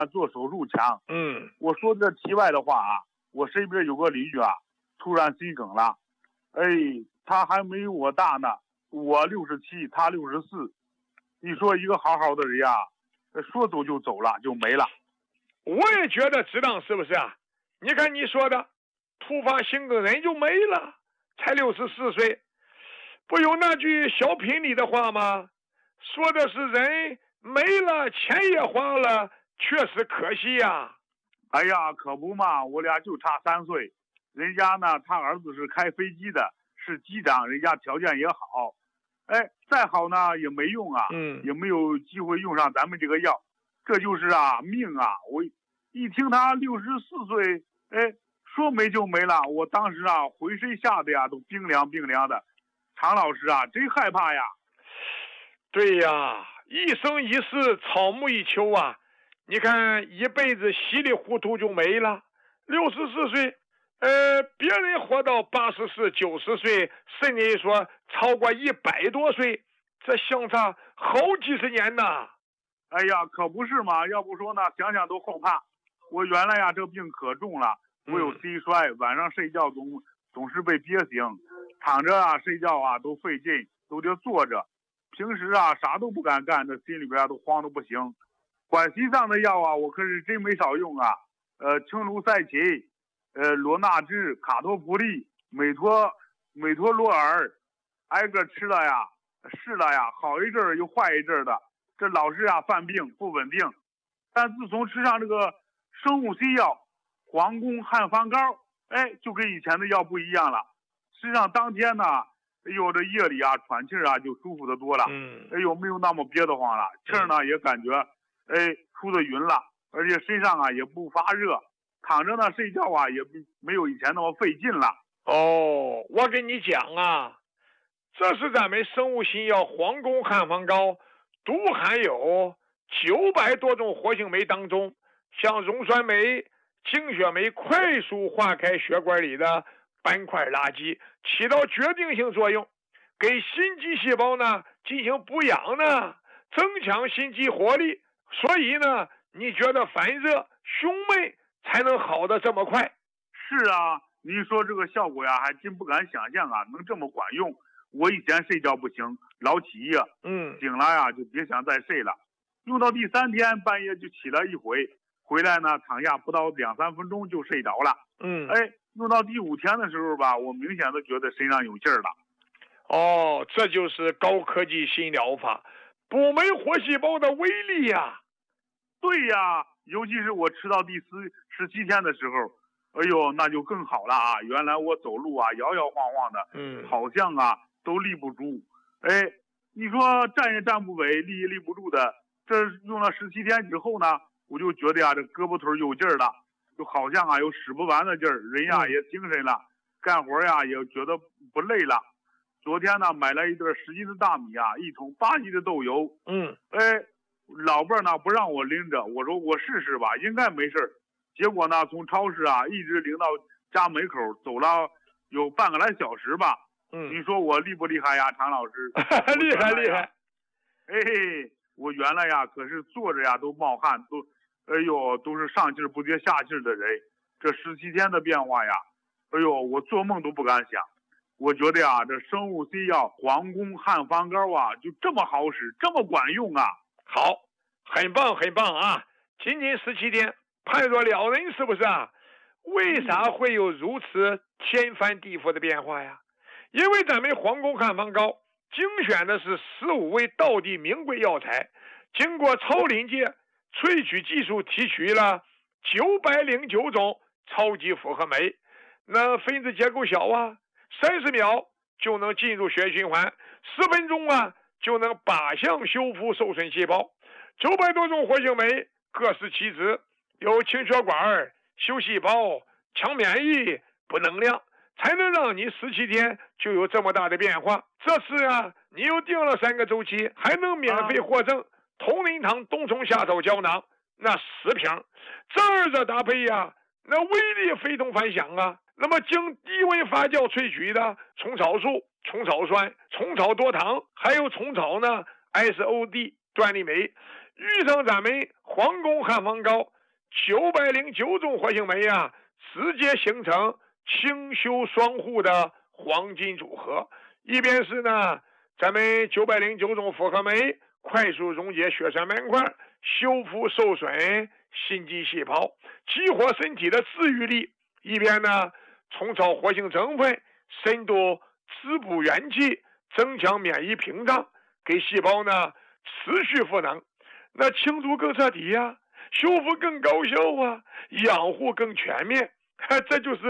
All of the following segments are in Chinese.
做手术强。我说这题外的话啊，我身边有个邻居啊，突然心梗了。他还没有我大呢，我67，他64。你说一个好好的人呀，说走就走了，就没了。 我也觉得值当，是不是啊？你看你说的，突发心梗人就没了，才64岁，不有那句小品里的话吗？说的是人没了，钱也花了，确实可惜呀。 哎呀，可不嘛，我俩就差3岁。人家呢，他儿子是开飞机的，是机长，人家条件也好。再好呢也没用啊，也没有机会用上咱们这个药。这就是啊，命啊！我一听他64岁，说没就没了，我当时啊，浑身吓得呀都冰凉冰凉的。常老师啊，真害怕呀。 对呀，一生一世，草木一秋啊！你看一辈子稀里糊涂就没了。64岁，别人活到84、90岁，甚至说超过100多岁，这相差好几十年呐。 哎呀，可不是嘛！要不说呢，想想都后怕。我原来呀，这病可重了，我有膝衰，晚上睡觉总是被憋醒，躺着啊睡觉啊都费劲，都得坐着。平时啊啥都不敢干，这心里边都慌得不行。管心脏的药啊，我可是真没少用啊。青卢赛嗪、罗纳治、卡托普利、美托洛尔，挨个吃了呀，试了呀，好一阵儿又坏一阵儿的。这老是啊犯病不稳定，但自从吃上这个生物 C 药皇宫汉方膏，就跟以前的药不一样了。吃上当天呢，这夜里啊喘气啊就舒服的多了，没有那么憋得慌了，气儿呢也感觉出的匀了，而且身上啊也不发热，躺着呢睡觉啊也没有以前那么费劲了。 我跟你讲啊，这是咱们生物新药皇宫汉方膏独含有900多种活性酶当中，像溶酸酶、净血酶快速化开血管里的斑块垃圾，起到决定性作用，给心肌细胞呢进行补养呢，增强心肌活力。所以呢，你觉得烦热、胸闷才能好得这么快？ 是啊，您说这个效果呀，还真不敢想象啊，能这么管用。我以前睡觉不行，老起夜，醒了呀就别想再睡了。用到第3天半夜就起了一回，回来呢躺下不到2-3分钟就睡着了。用到第5天的时候吧，我明显的觉得身上有劲儿了。 这就是高科技新疗法，补酶活细胞的威力呀。 对呀，尤其是我吃到第17天的时候，那就更好了啊！原来我走路啊摇摇晃晃的，好像啊都立不住。你说站也站不稳，立也立不住的。这用了17天之后呢，我就觉得呀，这胳膊腿有劲儿了，就好像啊有使不完的劲儿，人呀也精神了，干活呀也觉得不累了。昨天呢买了一顿10斤的大米啊，1桶8斤的豆油。老伴呢不让我拎着，我说我试试吧，应该没事。结果呢从超市啊一直拎到家门口，走了有半个来小时吧。你说我厉不厉害呀，常老师？ 厉害！ 我原来呀可是坐着呀都冒汗，都是上气不接下气的人。这17天的变化呀，我做梦都不敢想。我觉得呀，这生物 C 药皇宫汉方膏啊，就这么好使，这么管用啊！ 好，很棒啊！仅仅17天，判若两人，是不是啊？为啥会有如此天翻地覆的变化呀？因为咱们皇宫汉方膏精选的是15味道地名贵药材，经过超临界萃取技术提取了909种超级复合酶，那分子结构小啊，30秒就能进入血液循环，10分钟啊就能靶向修复受损细胞。900多种活性酶各司其职，有清血管、修细胞、强免疫、补能量，才能让你17天就有这么大的变化。这次啊，你又定了3个周期，还能免费获赠同仁堂冬虫夏草胶囊，那10瓶，这2者搭配呀，那威力非同凡响啊！那么经低温发酵萃取的虫草素、虫草酸、虫草多糖，还有虫草呢 SOD 端粒酶， 遇上咱们皇宫汉方膏909种活性酶啊，直接形成清修双护的黄金组合。一边是呢，咱们909种复合酶快速溶解血栓斑块，修复受损心肌细胞，激活身体的治愈力；一边呢，虫草活性成分深度滋补元气，增强免疫屏障，给细胞呢持续赋能。那清除更彻底呀，修复更高效啊，养护更全面，这就是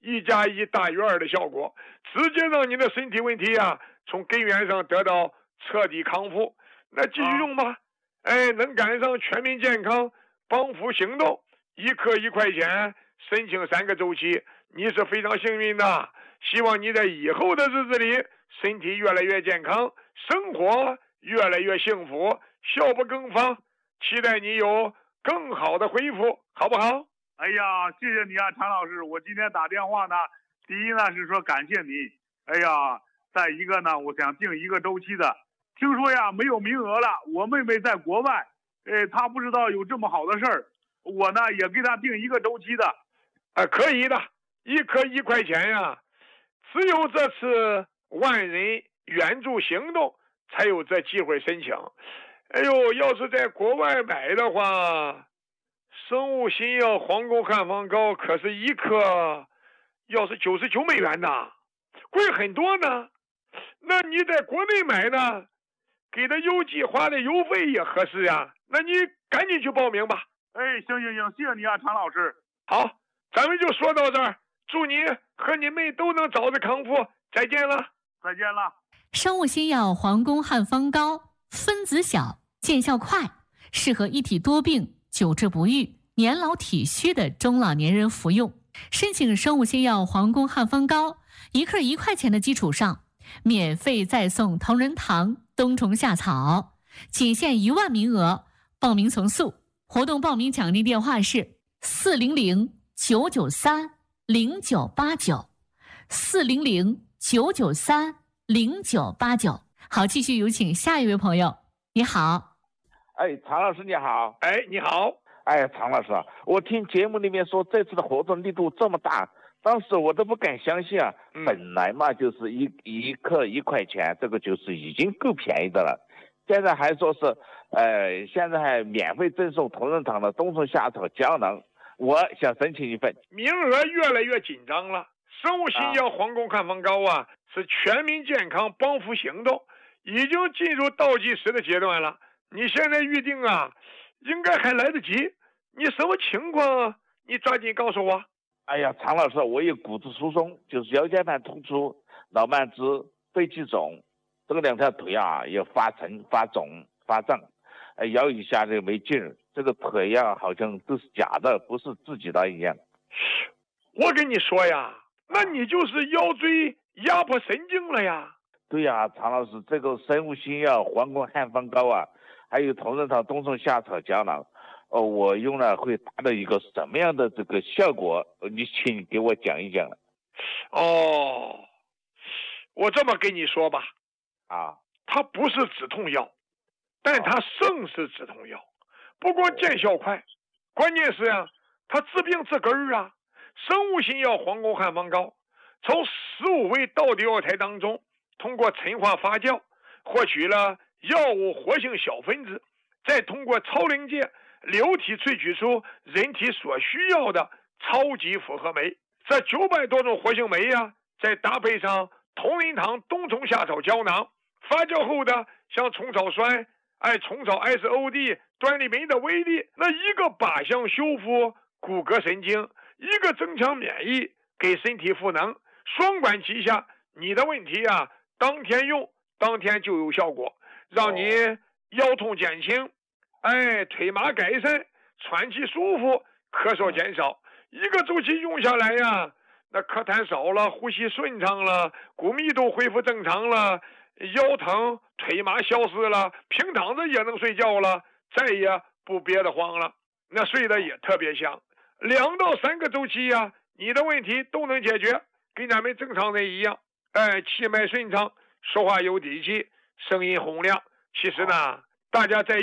1+1大于2的效果，直接让您的身体问题啊从根源上得到彻底康复。那继续用吧，能赶上全民健康帮扶行动，1克1块钱，申请3个周期，你是非常幸运的。希望你在以后的日子里身体越来越健康，生活越来越幸福，笑不更芳，期待你有更好的恢复，好不好？ 哎呀，谢谢你啊，常老师。我今天打电话呢，第一呢是说感谢你，哎呀，再一个呢，我想订1个周期的。听说呀没有名额了，我妹妹在国外，她不知道有这么好的事儿，我呢也给她订1个周期的。 可以的，1克1块钱呀，只有这次万人援助行动才有这机会申请。哎呦，要是在国外买的话，生物新药皇宫汉方膏可是1克要是99美元呢，贵很多呢。那你在国内买呢，给的邮寄花的邮费也合适呀。那你赶紧去报名吧。 行，谢谢你啊，常老师。 好，咱们就说到这儿，祝你和你妹都能早日康复，再见了。 再见了。 生物新药皇宫汉方膏分子小，见效快，适合一体多病、久治不愈、年老体虚的中老年人服用。申请生物新药皇宫汉方膏，1克1块钱的基础上，免费再送同仁堂冬虫夏草，仅限1万名额，报名从速。活动报名奖励电话是400-993-0989，400-993-0989。好，继续有请下一位朋友。你好。 常老师你好。 你好。 常老师，我听节目里面说这次的活动力度这么大，当时我都不敢相信啊。本来嘛就是一克1块钱，这个就是已经够便宜的了。现在还说是，现在还免费赠送同仁堂的冬虫夏草胶囊，我想申请一份。 名额越来越紧张了。生物新药皇宫汉方膏啊，是全民健康帮扶行动，已经进入倒计时的阶段了。你现在预定啊，应该还来得及。你什么情况？你抓紧告诉我。 常老师，我有骨质疏松，就是腰间盘突出、脑蔓枝、肺气肿，这个2条腿啊也发沉、发肿、发胀，腰以下这个没劲儿，这个腿啊好像都是假的，不是自己的一样。 我跟你说呀，那你就是腰椎压迫神经了呀。 对呀，常老师，这个生物新药皇宫汉方膏啊，还有同仁堂冬虫夏草胶囊，我用了会达到一个什么样的这个效果？你请给我讲一讲。 我这么跟你说吧，它不是止痛药，但它胜是止痛药，不光见效快，关键是呀，它治病治根儿啊。生物新药皇宫汉方膏从15味道地药材当中，通过陈化发酵，获取了药物活性小分子，再通过超临界流体萃取出人体所需要的超级复合酶。这900多种活性酶呀，再搭配上同仁堂冬虫夏草胶囊，发酵后的像虫草酸、虫草 SOD、端粒酶的威力，那一个靶向修复骨骼神经，一个增强免疫，给身体赋能，双管齐下，你的问题啊，当天用当天就有效果，让你腰痛减轻，腿麻改善，喘气舒服，咳嗽减少。1个周期用下来呀，那咳痰少了，呼吸顺畅了，骨密度恢复正常了，腰疼腿麻消失了，平躺着也能睡觉了，再也不憋得慌了，那睡得也特别香。2到3个周期呀，你的问题都能解决，跟咱们正常人一样，气脉顺畅，说话有底气，声音洪亮。其实呢，大家在用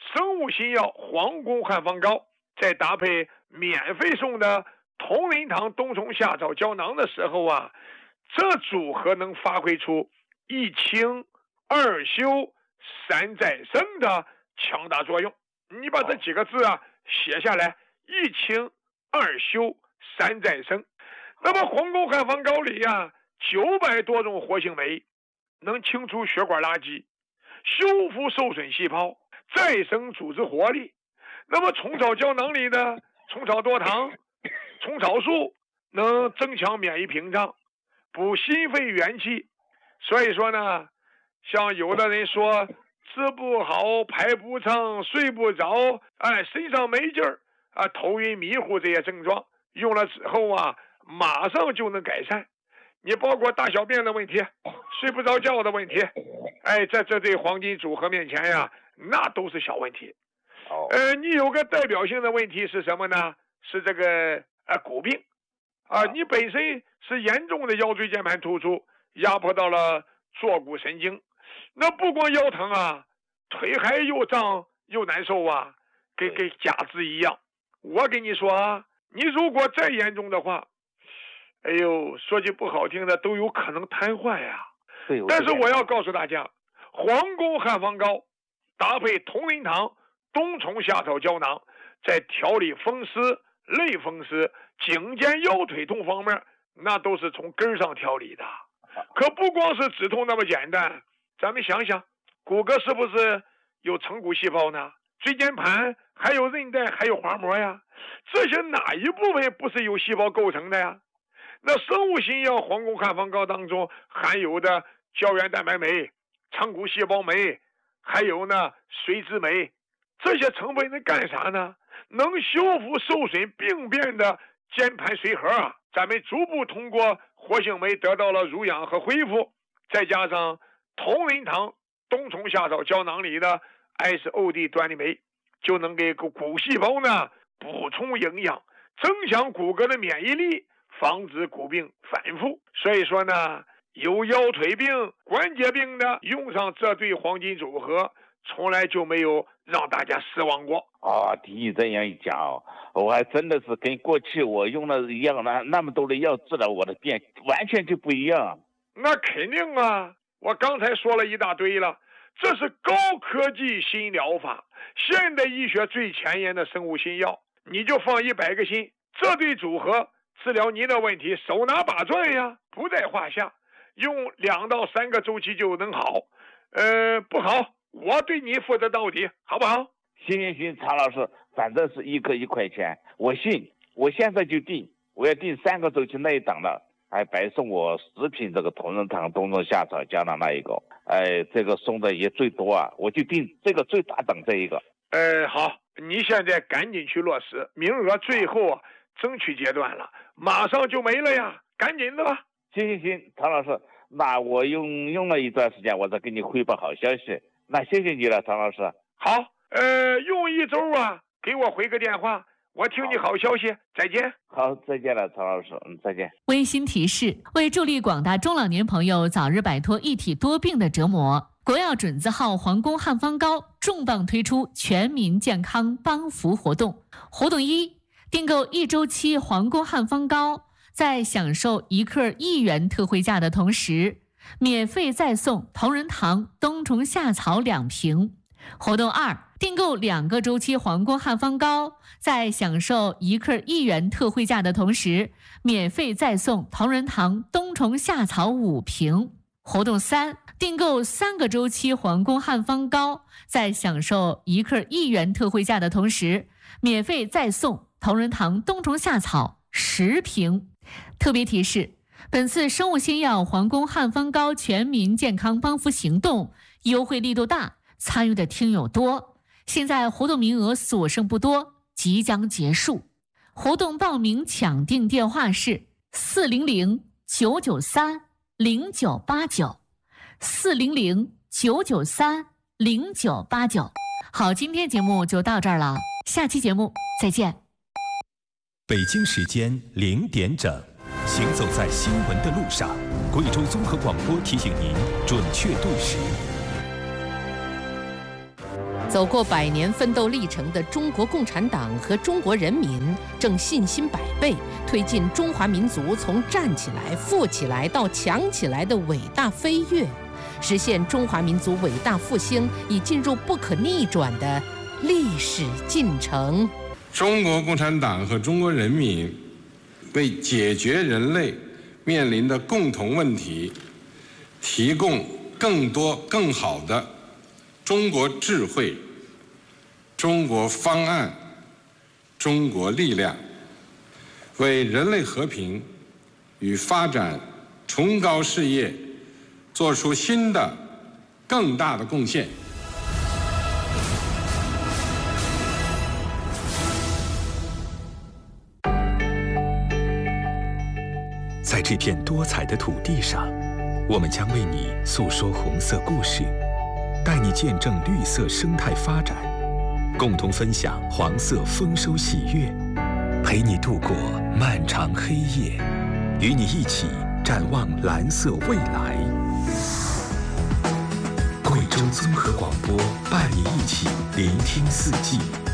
生物新药皇宫汉方膏，再搭配免费送的同仁堂冬虫夏草胶囊的时候啊，这组合能发挥出一清二修三再生的强大作用。你把这几个字啊写下来，一清二修三再生。那么皇宫汉方膏里啊900多种活性酶，能清除血管垃圾，修复受损细胞，再生组织活力。那么虫草胶囊里的虫草多糖、虫草素能增强免疫屏障，补心肺元气。所以说呢，像有的人说吃不好、排不畅、睡不着，身上没劲儿头晕迷糊这些症状，用了之后啊马上就能改善。你包括大小便的问题、睡不着觉的问题，这对黄金组合面前呀，那都是小问题。你有个代表性的问题是什么呢？是这个骨病你本身是严重的腰椎间盘突出，压迫到了坐骨神经，那不光腰疼啊，腿还又胀又难受啊，跟假肢一样。我跟你说啊，你如果再严重的话，哎呦，说句不好听的，都有可能瘫痪呀。但是我要告诉大家，皇宫汉方膏搭配同仁堂冬虫夏草胶囊，在调理风湿、类风湿、颈肩腰腿痛方面，那都是从根上调理的。可不光是止痛那么简单，咱们想想，骨骼是不是有成骨细胞呢？椎间盘还有韧带，还有滑膜呀，这些哪一部分不是由细胞构成的呀？那生物新药皇宫汉方膏当中含有的胶原蛋白酶、成骨细胞酶，还有呢髓质酶，这些成分能干啥呢？能修复受损病变的间盘髓核啊。咱们逐步通过活性酶得到了濡养和恢复，再加上同仁堂冬虫夏草胶囊里的 SOD 端粒酶，就能给骨细胞呢补充营养，增强骨骼的免疫力，防止骨病反复。所以说呢，有腰腿病、关节病的用上这对黄金组合，从来就没有让大家失望过。 听你这样一讲，我还真的是跟过去我用的一样，那么多的药治了我的病，完全就不一样。 那肯定啊，我刚才说了一大堆了，这是高科技新疗法，现代医学最前沿的生物新药，你就放100个心，这对组合治疗您的问题手拿把攥呀，不在话下，用2到3个周期就能好。不好，我对你负责到底，好不好？ 行，常老师，反正是1颗1块钱，我信，我现在就订，我要订3个周期那一档的，还白送我10瓶这个同仁堂冬虫夏草胶囊那一个，这个送的也最多啊，我就订这个最大档这一个。 好，你现在赶紧去落实，名额最后争取阶段了，马上就没了呀，赶紧的吧。 行，常老师，那我用了一段时间，我再给你汇报好消息。那谢谢你了，常老师。 好，用1周啊，给我回个电话，我听你好消息。再见。 好，再见了，常老师。再见。 温馨提示：为助力广大中老年朋友早日摆脱一体多病的折磨，国药准字号皇宫汉方膏重磅推出全民健康帮扶活动。活动1：订购1周期皇宫汉方膏，在享受1克1元特惠价的同时，免费再送同仁堂冬虫夏草2瓶。活动2：订购2个周期皇宫汉方膏，在享受1克1元特惠价的同时，免费再送同仁堂冬虫夏草5瓶。活动3：订购3个周期皇宫汉方膏，在享受1克1元特惠价的同时，免费再送同仁堂冬虫夏草10瓶。特别提示：本次生物新药皇宫汉方膏全民健康帮扶行动优惠力度大，参与的听友多，现在活动名额所剩不多，即将结束。活动报名抢订电话是400-993-0989 400-993-0989。好，今天节目就到这儿了，下期节目再见。 北京时间0点整，行走在新闻的路上，贵州综合广播提醒您准确对时。 走过100年奋斗历程的中国共产党和中国人民正信心百倍，推进中华民族从站起来、富起来到强起来的伟大飞跃，实现中华民族伟大复兴已进入不可逆转的历史进程。 中国共产党和中国人民为解决人类面临的共同问题，提供更多更好的中国智慧、中国方案、中国力量，为人类和平与发展崇高事业做出新的更大的贡献。 在这片多彩的土地上，我们将为你诉说红色故事，带你见证绿色生态发展，共同分享黄色丰收喜悦，陪你度过漫长黑夜，与你一起展望蓝色未来。贵州综合广播伴你一起聆听四季。